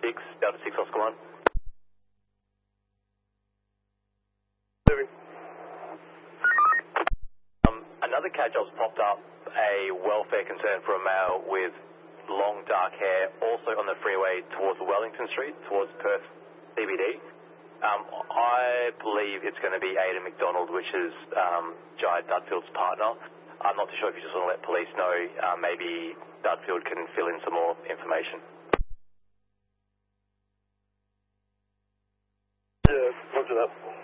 Delta 6 Oscar 1. Moving. Another cat job's popped up a welfare concern for a male with long dark hair, also on the freeway towards Wellington Street, towards Perth CBD. I believe it's going to be Aidan McDonald, which is Jai Dudfield's partner. I'm not too sure if you just want to let police know. Maybe Dudfield can fill in some more information. Yeah, roger that.